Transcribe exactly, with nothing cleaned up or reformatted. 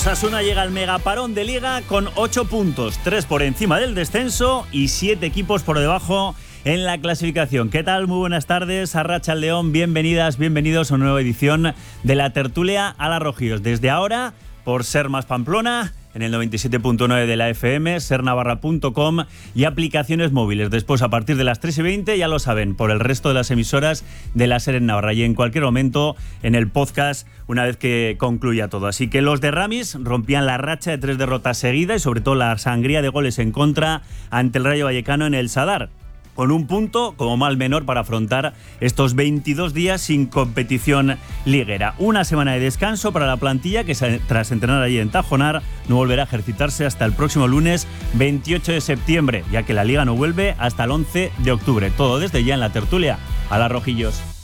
Osasuna llega al megaparón de Liga con ocho puntos, tres por encima del descenso y siete equipos por debajo en la clasificación. ¿Qué tal? Muy buenas tardes, Arratsaldeon, bienvenidas, bienvenidos a una nueva edición de la tertulia a la Rojillos. Desde ahora, por Ser Más Pamplona, en el noventa y siete punto nueve de la F M, ser navarra punto com y aplicaciones móviles. Después, a partir de las tres y veinte, ya lo saben, por el resto de las emisoras de la SER en Navarra y en cualquier momento en el podcast una vez que concluya todo. Así que los de Ramis rompían la racha de tres derrotas seguidas y sobre todo la sangría de goles en contra ante el Rayo Vallecano en el Sadar, con un punto como mal menor para afrontar estos veintidós días sin competición liguera. Una semana de descanso para la plantilla que, tras entrenar allí en Tajonar, no volverá a ejercitarse hasta el próximo lunes veintiocho de septiembre, ya que la Liga no vuelve hasta el once de octubre. Todo desde ya en la tertulia a la Rojillos.